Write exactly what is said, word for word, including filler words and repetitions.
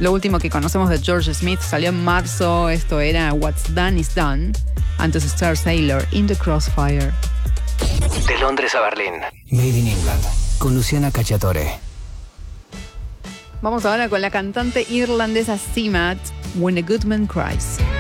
Lo último que conocemos de George Smith salió en marzo. Esto era What's Done is Done. Antes Star Sailor, In the Crossfire. De Londres a Berlín. Made in England. Con Luciana Cacciatore. Vamos ahora con la cantante irlandesa Simat, When a Good Man Cries.